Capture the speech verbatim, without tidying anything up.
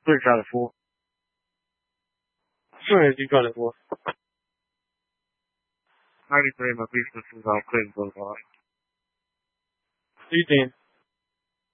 Quick out of four. As soon as you got it, four. ninety-three, my business is all clean, so far. eighteen.